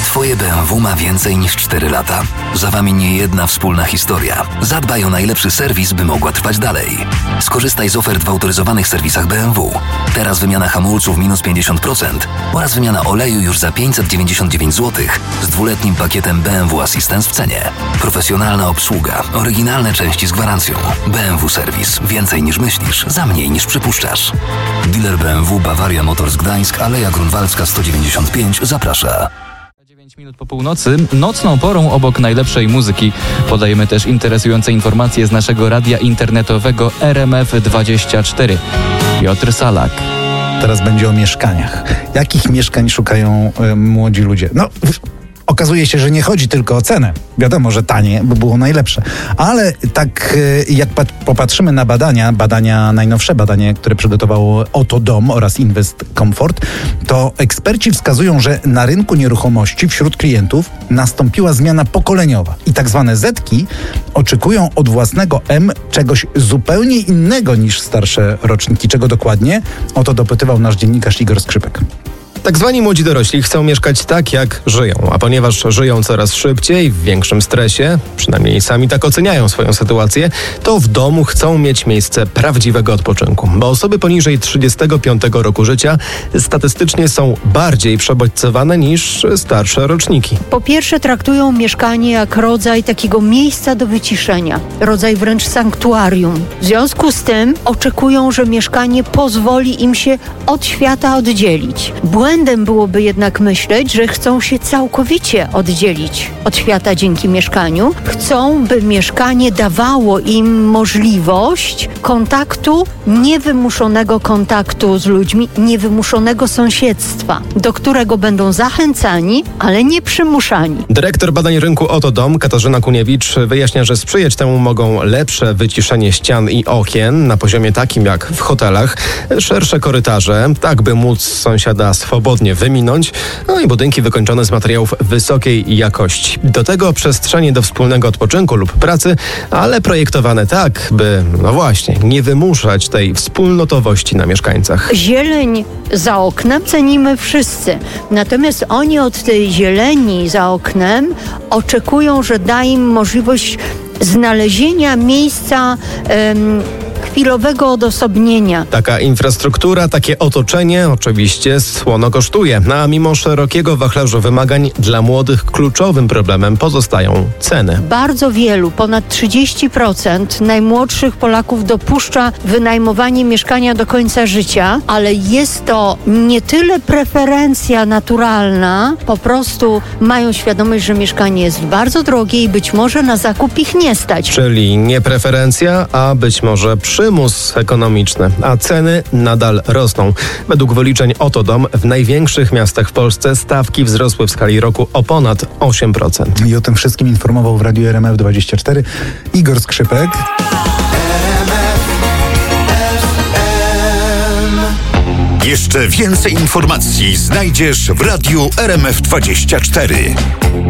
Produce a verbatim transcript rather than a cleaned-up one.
Twoje B M W ma więcej niż cztery lata. Za Wami nie jedna wspólna historia. Zadbaj o najlepszy serwis, by mogła trwać dalej. Skorzystaj z ofert w autoryzowanych serwisach B M W. Teraz wymiana hamulców minus pięćdziesiąt procent oraz wymiana oleju już za pięćset dziewięćdziesiąt dziewięć złotych z dwuletnim pakietem B M W Assistance w cenie. Profesjonalna obsługa, oryginalne części z gwarancją. B M W Serwis. Więcej niż myślisz, za mniej niż przypuszczasz. Dealer B M W Bawaria Motors Gdańsk, Aleja Grunwaldzka sto dziewięćdziesiąt pięć zaprasza. dziewięć minut po północy, nocną porą obok najlepszej muzyki podajemy też interesujące informacje z naszego radia internetowego R M F dwadzieścia cztery. Piotr Salak. Teraz będzie o mieszkaniach. Jakich mieszkań szukają y, młodzi ludzie? No, okazuje się, że nie chodzi tylko o cenę. Wiadomo, że tanie, by było najlepsze. Ale tak y, jak pat- popatrzymy na badania, badania najnowsze, badania, które przygotowało Oto Dom oraz Invest Comfort, to eksperci wskazują, że na rynku nieruchomości wśród klientów nastąpiła zmiana pokoleniowa i tak zwane Zetki oczekują od własnego M czegoś zupełnie innego niż starsze roczniki. Czego dokładnie? O to dopytywał nasz dziennikarz Igor Skrzypek. Tak zwani młodzi dorośli chcą mieszkać tak, jak żyją, a ponieważ żyją coraz szybciej, w większym stresie, przynajmniej sami tak oceniają swoją sytuację, to w domu chcą mieć miejsce prawdziwego odpoczynku. Bo osoby poniżej trzydziestego piątego roku życia statystycznie są bardziej przebodźcowane niż starsze roczniki. Po pierwsze, traktują mieszkanie jak rodzaj takiego miejsca do wyciszenia, rodzaj wręcz sanktuarium. W związku z tym oczekują, że mieszkanie pozwoli im się od świata oddzielić. Błędem byłoby jednak myśleć, że chcą się całkowicie oddzielić od świata dzięki mieszkaniu. Chcą, by mieszkanie dawało im możliwość kontaktu, niewymuszonego kontaktu z ludźmi, niewymuszonego sąsiedztwa, do którego będą zachęcani, ale nie przymuszani. Dyrektor badań rynku Oto Dom, Katarzyna Kuniewicz, wyjaśnia, że sprzyjać temu mogą lepsze wyciszenie ścian i okien na poziomie takim jak w hotelach, szersze korytarze, tak by móc sąsiada swobodnie wyminąć, no i budynki wykończone z materiałów wysokiej jakości. Do tego przestrzenie do wspólnego odpoczynku lub pracy, ale projektowane tak, by, no właśnie, nie wymuszać tej wspólnotowości na mieszkańcach. Zieleń za oknem cenimy wszyscy, natomiast oni od tej zieleni za oknem oczekują, że da im możliwość znalezienia miejsca em, chwilowego odosobnienia. Taka infrastruktura, takie otoczenie oczywiście słono kosztuje, a mimo szerokiego wachlarza wymagań dla młodych kluczowym problemem pozostają ceny. Bardzo wielu, ponad trzydzieści procent najmłodszych Polaków dopuszcza wynajmowanie mieszkania do końca życia, ale jest to nie tyle preferencja naturalna, po prostu mają świadomość, że mieszkanie jest bardzo drogie i być może na zakup ich nie stać. Czyli nie preferencja, a być może przymus ekonomiczny, a ceny nadal rosną. Według wyliczeń Oto Dom w największych miastach w Polsce stawki wzrosły w skali roku o ponad osiem procent. I o tym wszystkim informował w Radiu R M F dwadzieścia cztery Igor Skrzypek. Jeszcze więcej informacji znajdziesz w Radiu R M F dwadzieścia cztery.